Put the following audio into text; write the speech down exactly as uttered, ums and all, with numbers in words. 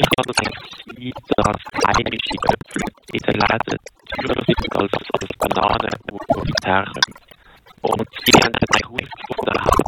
kann es sein, dass heimische Äpfel in den Läden teurer sind als, als Bananen, die von weit herkommen. Und sie haben dann eigentlich herausgefunden,